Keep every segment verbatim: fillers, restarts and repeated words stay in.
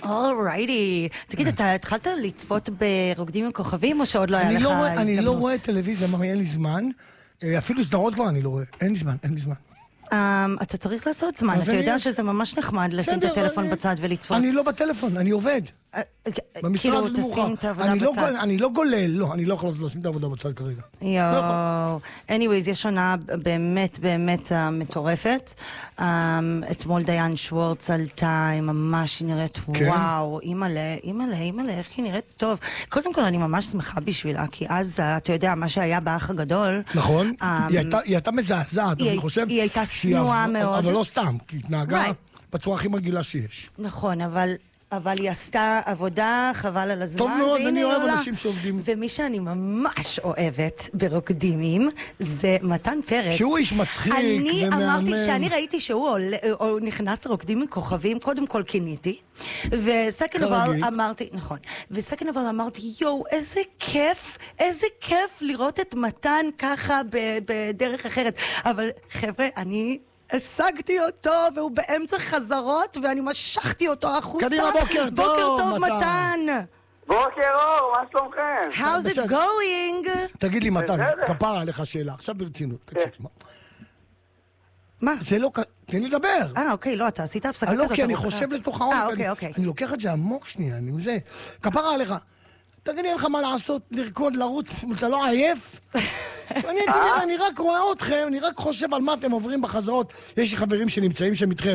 אולרייטי. תגיד, אתה התחלת לצפות ברוקדים עם כוכבים, או שעוד לא היה לך הזדמנות? אני לא רואה טלוויזיה, מה, אין לי זמן. אפילו סדרות כבר אני לא רואה. אין לי זמן, אין לי זמן. אתה צריך לעשות זמן. אתה יודע שזה ממש נחמד לשים את הטלפון בצד ולצפות. אני לא בטלפון, אני עובד. כאילו, תשים את העבודה בצד. אני לא גולל, לא, אני לא יכול לשים את העבודה בצד כרגע. יואו. anyways, יש עונה באמת באמת מטורפת. אתמול דיין שוורץ עלתה, היא ממש נראית וואו, אימאלה, אימאלה, אימאלה, איך היא נראית טוב. קודם כל, אני ממש שמחה בשבילה, כי אז, אתה יודע, מה שהיה באח הגדול... נכון, היא הייתה מזעזעת, אני חושב... היא הייתה שנואה מאוד. אבל לא סתם, כי היא התנהגה בצורה הכי מרגילה שיש. נכון, אבל... אבל היא עשתה עבודה, חבל על הזמן. טוב מאוד, אני אוהב אנשים שעובדים. ומי שאני ממש אוהבת ברוקדימים, זה מתן פרץ. שהוא איש מצחיק ומאמן. אני אמרתי, כשאני ראיתי שהוא נכנס לרוקדים עם כוכבים, קודם כל קיניתי. וסקנד אבל אמרתי, נכון. וסקנד אבל אמרתי, יואו, איזה כיף, איזה כיף לראות את מתן ככה בדרך אחרת. אבל חבר'ה, אני... השגתי אותו, והוא באמצע חזרות, ואני משכתי אותו החוצה. קדימה, בוקר טוב, בוקר טוב, מתן. בוקר אור, מה שלומכם? How's it going? תגיד לי, מתן, כפרה עליך שאלה. עכשיו ברצינות, תקשיב. מה? זה לא... תן לי לדבר. אה, אוקיי, לא, אתה עשית הפסקה כזאת. לא, כי אני חושב לתוך העומק. אה, אוקיי, אוקיי. אני לוקח את זה עמוק שנייה, אני מזה. כפרה עליך. תגיד לי, אין לך מה לעשות, לרקוד, לרוץ, אתה לא עייף? אני, אני רק רואה אתכם, אני רק חושב על מה אתם עוברים בחזרות. יש לי חברים שנמצאים שם איתכם,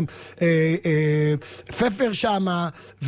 פפר שמה, ו...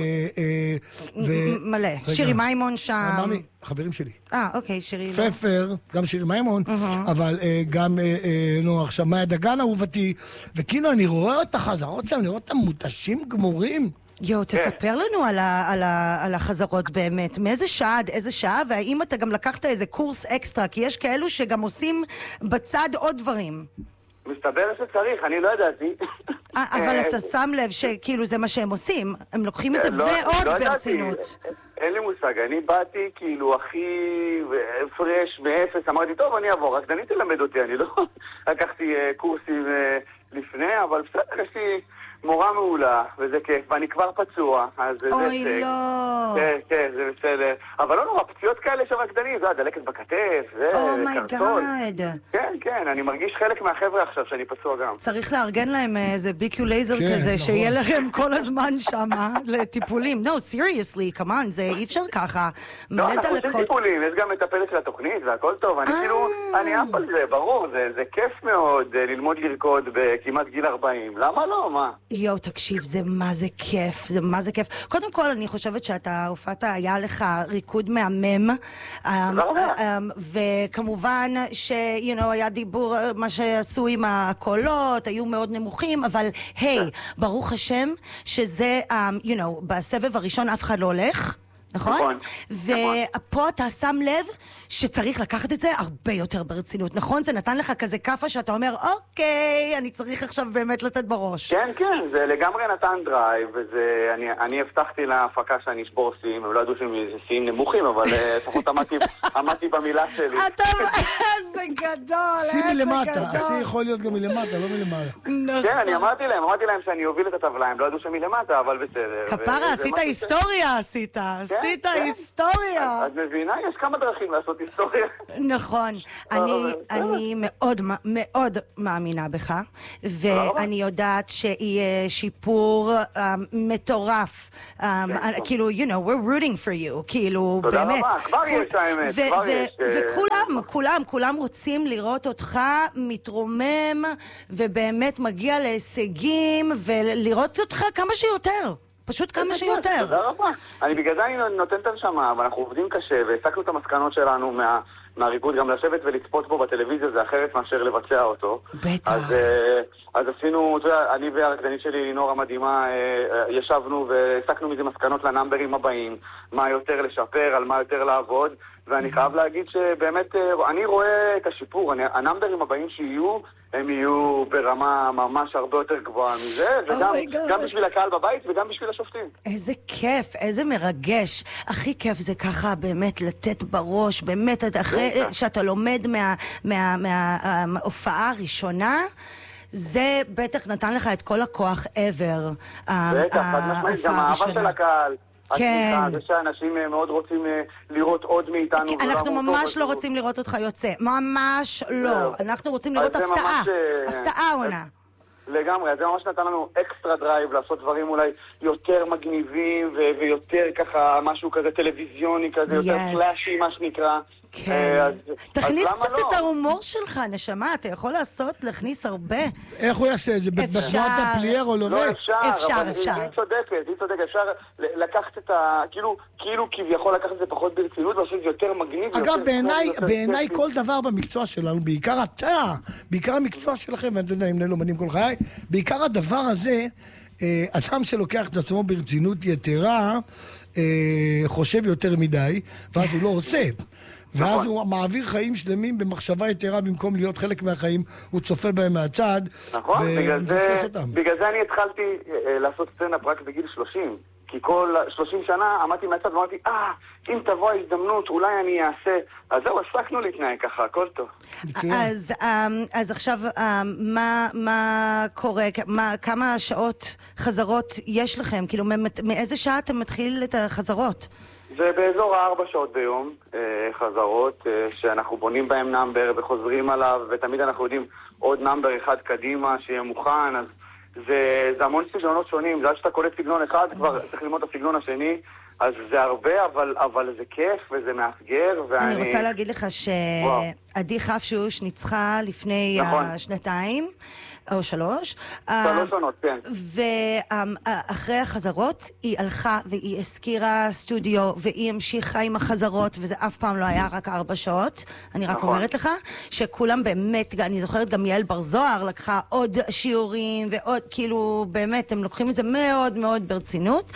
מלא, שירי מימון שם. ממי, חברים שלי. אה, אוקיי, שירי. פפר, גם שירי מימון, אבל גם, נו, עכשיו, מאיה דגן אהובתי, וכאילו אני רואה את החזרות שם, אני רואה את המותשים גמורים. יו, תספר לנו על, ה, על, ה, על החזרות באמת. מאיזה שעה עד איזה שעה, והאם אתה גם לקחת איזה קורס אקסטרה, כי יש כאלו שגם עושים בצד עוד דברים. מסתבר שצריך, אני לא ידעתי. אבל אתה שם לב שכאילו זה מה שהם עושים. הם לוקחים את זה מאוד ברצינות. אין לי מושג, אני באתי כאילו הכי פרש מאפס, אמרתי, טוב, אני אעבור, רק דנית ללמד אותי, אני לא לקחתי קורסים לפני, אבל בסדר, יש לי... מורה מעולה, וזה כיף, ואני כבר פצוע, אז זה זה... אוי, לא. כן, כן, זה בסדר. אבל לא נורא, פציעות כאלה של רקדנים, זה הדלקת בכתף, זה קרטון. אומייגאד. כן, כן, אני מרגיש חלק מהחבר'ה עכשיו שאני פצוע גם. צריך לארגן להם איזה ביקיו לייזר כזה, שיהיה לכם כל הזמן שם לטיפולים. No, seriously, come on, זה אי אפשר ככה. לא, אנחנו עושים טיפולים, יש גם מטפלת של התוכנית, והכל טוב. אני כאילו, אני אף על זה, ברור, זה כיף מאוד ללמוד לרקוד בכמעט גיל ארבעים. למה לא? מה? יו, תקשיב, זה מה זה כיף, זה מה זה כיף. קודם כל, אני חושבת שאתה הופעת, היה לך ריקוד מהמם, וכמובן ש, you know, היה דיבור, מה שעשו עם הקולות, היו מאוד נמוכים, אבל היי, ברוך השם, שזה, you know, בסבב הראשון אף אחד לא הולך, נכון? ופה אתה שם לב שצריך לקחת את זה הרבה יותר ברצינות, נכון? זה נתן לך כזה קפה שאתה אומר, אוקיי, אני צריך עכשיו באמת לתת בראש. כן, כן, זה לגמרי נתן דרייב, וזה, אני, אני הבטחתי להפקה שאני אשבור שיאים, הם לא ידעו שזה שיאים נמוכים, אבל לפחות עמדתי, עמדתי במילה שלי. אתה, איזה גדול, שימי למטה, השיא יכול להיות גם מלמטה, לא מלמעלה. כן, אני אמרתי להם, אמרתי להם שאני אוביל את הטבלה, הם לא ידעו שמלמטה, אבל בסדר. כפרה, עשית היסטוריה, עשית, עשית היסטוריה. אז מבינה, יש כמה דרכים לעשות היסטוריה. נכון, אני, אני מאוד, מאוד מאמינה בך, ואני יודעת שיהיה שיפור מטורף, כאילו, you know, we're rooting for you, כאילו, באמת. תודה רבה, כבר יש האמת, כבר יש. וכולם, כולם, כולם רוצים לראות אותך מתרומם, ובאמת מגיע להישגים, ולראות אותך כמה שיותר. פשוט כמה שיותר. תודה רבה. אני בגלל זה אני נותן את הנשמה, אבל אנחנו עובדים קשה, והסקנו את המסקנות שלנו מה... מהריקוד, גם לשבת ולצפות בו בטלוויזיה זה אחרת מאשר לבצע אותו. בטח. אז, אז עשינו, אתה יודע, אני והרקדנית שלי, לינור המדהימה, ישבנו והסקנו מזה מסקנות לנאמברים הבאים, מה יותר לשפר, על מה יותר לעבוד, ואני חייב להגיד שבאמת, אני רואה את השיפור, אני, הנאמברים הבאים שיהיו, הם יהיו ברמה ממש הרבה יותר גבוהה מזה, וגם גם בשביל הקהל בבית וגם בשביל השופטים. איזה כיף, איזה מרגש. הכי כיף זה ככה באמת לתת בראש, באמת אחרי שאתה לומד מההופעה הראשונה, זה בטח נתן לך את כל הכוח ever. בטח, חד משמעית, גם האהבה של הקהל. כן. זה שאנשים מאוד רוצים לראות עוד מאיתנו. אנחנו ממש לא רוצים לראות אותך יוצא. ממש לא. אנחנו רוצים לראות הפתעה. הפתעה עונה. לגמרי, זה ממש נתן לנו אקסטרה דרייב לעשות דברים אולי יותר מגניבים ויותר ככה משהו כזה טלוויזיוני כזה, יותר פלאשי מה שנקרא. כן. תכניס קצת את ההומור שלך, נשמה, אתה יכול לעשות, להכניס הרבה. איך הוא יעשה את זה? בתנועת הפלייר או לא? לא, אפשר, אפשר, אפשר. היא צודקת, היא צודקת, אפשר לקחת את ה... כאילו, כאילו כביכול לקחת את זה פחות ברצינות, ועושה את זה יותר מגניב. אגב, בעיניי כל דבר במקצוע שלנו, בעיקר אתה, בעיקר המקצוע שלכם, ואני יודע, אם לא מנים כל חיי, בעיקר הדבר הזה, אדם שלוקח את עצמו ברצינות יתרה, חושב יותר מדי, ואז הוא לא עושה. ואז הוא מעביר חיים שלמים במחשבה יתרה, במקום להיות חלק מהחיים, הוא צופה בהם מהצד, ומפספס אותם. בגלל זה אני התחלתי לעשות סטנדאפ רק בגיל שלושים, כי כל שלושים שנה עמדתי מהצד ואמרתי, אה, אם תבוא ההזדמנות, אולי אני אעשה. אז זהו, הפסקנו להתנהג ככה, הכל טוב. אז, אז עכשיו, מה, מה קורה, מה, כמה שעות חזרות יש לכם? כאילו, מאיזה שעה אתם מתחיל את החזרות? זה באזור הארבע שעות ביום, חזרות, שאנחנו בונים בהם נאמבר וחוזרים עליו, ותמיד אנחנו יודעים עוד נאמבר אחד קדימה שיהיה מוכן, אז זה, זה המון סגנונות שונים, זה עד שאתה קולט סגנון אחד, כבר צריך ללמוד את הסגנון השני, אז זה הרבה, אבל, אבל זה כיף וזה מאתגר, ואני... אני רוצה להגיד לך שעדי חפשוש ניצחה לפני נכון. שנתיים, או שלוש. שלוש שנות, כן. ואחרי החזרות היא הלכה והיא הזכירה סטודיו והיא המשיכה עם החזרות, וזה אף פעם לא היה רק ארבע שעות. אני רק אומרת לך שכולם באמת, אני זוכרת גם יעל בר זוהר לקחה עוד שיעורים ועוד, כאילו באמת הם לוקחים את זה מאוד מאוד ברצינות.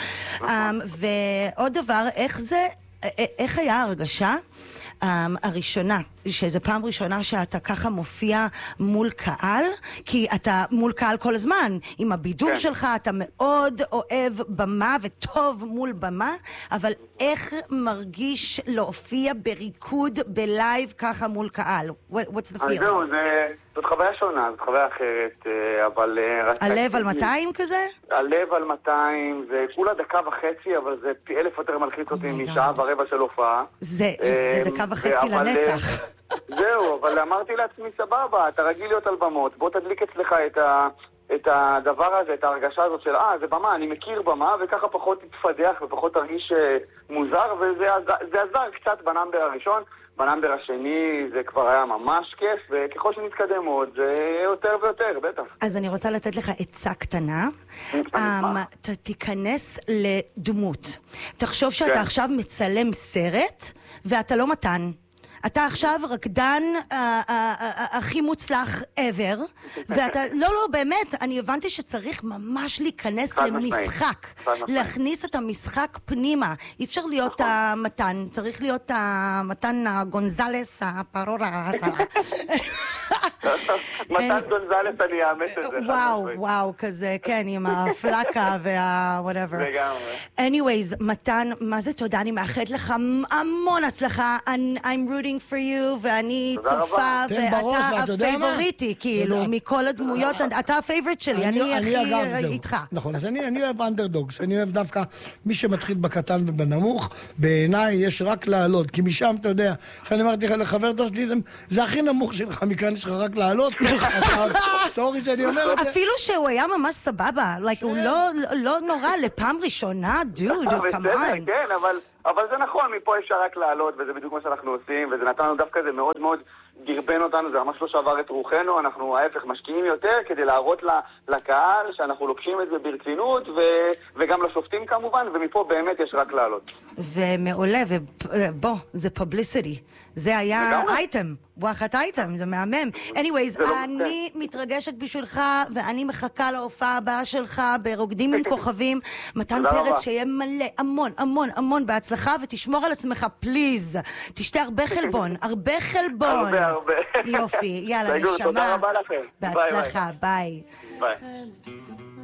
ועוד דבר, איך זה, איך היה הרגשה Um, הראשונה, שזו פעם ראשונה שאתה ככה מופיע מול קהל, כי אתה מול קהל כל הזמן, עם הבידור כן. שלך, אתה מאוד אוהב במה וטוב מול במה, אבל איך מרגיש להופיע בריקוד בלייב ככה מול קהל? What, what's the feeling? זהו, זה, זאת חוויה שונה, זאת חוויה אחרת, אבל... הלב על מאתיים כזה? הלב על מאתיים, זה כולה דקה וחצי, אבל זה פי אלף יותר מלחיץ אותי משעה ורבע של הופעה. זה, זה דקה וחצי לנצח. זהו, אבל אמרתי לעצמי, סבבה, אתה רגיל להיות על במות, בוא תדליק אצלך את ה... את הדבר הזה, את ההרגשה הזאת של, אה, זה במה, אני מכיר במה, וככה פחות תתפדח ופחות תרגיש מוזר, וזה עזר קצת בנאמבר הראשון. בנאמבר השני זה כבר היה ממש כיף, וככל שנתקדם עוד, זה יותר ויותר, בטח. אז אני רוצה לתת לך עצה קטנה. אתה תיכנס לדמות. תחשוב שאתה עכשיו מצלם סרט, ואתה לא מתן. אתה עכשיו רקדן הכי מוצלח ever, ואתה, לא, לא, באמת, אני הבנתי שצריך ממש להיכנס למשחק, להכניס את המשחק פנימה. אי אפשר להיות המתן, צריך להיות המתן הגונזלס, הפרורה, מתן גונזלס, אני אאמץ את זה. וואו, וואו, כזה, כן, עם הפלקה וה... whatever. לגמרי. anyways, מתן, מה זה תודה? אני מאחלת לך המון הצלחה. I'm rooting for you, ואני צופה, ואתה הפייבוריטי, כאילו, מכל הדמויות, אתה הפייבוריט שלי, אני הכי איתך. נכון, אז אני אוהב אנדרדוגס, אני אוהב דווקא מי שמתחיל בקטן ובנמוך, בעיניי יש רק לעלות, כי משם, אתה יודע, אני אמרתי לך לחבר טוב שלי, זה הכי נמוך שלך, מכאן יש לך רק לעלות, סורי שאני אומר את זה. אפילו שהוא היה ממש סבבה, הוא לא נורא לפעם ראשונה, דוד, כמובן. כן, אבל זה נכון, מפה אפשר רק לעלות, וזה בדיוק מה שאנחנו עושים, וזה נתנו דווקא זה מאוד מאוד דרבן אותנו, זה ממש לא שבר את רוחנו, אנחנו ההפך משקיעים יותר כדי להראות לקהל שאנחנו לוקחים את זה ברצינות, וגם לשופטים כמובן, ומפה באמת יש רק לעלות. ומעולה, ובוא, זה publicity, זה היה אייטם. וואחת אייטם, זה מהמם. anyways, אני מתרגשת בשבילך, ואני מחכה להופעה הבאה שלך ברוקדים עם כוכבים. מתן פרץ, שיהיה מלא, המון, המון, המון בהצלחה, ותשמור על עצמך, פליז. תשתה הרבה חלבון, הרבה חלבון. הרבה, הרבה. יופי, יאללה, נשמה. תודה רבה לכם. בהצלחה, ביי. ביי.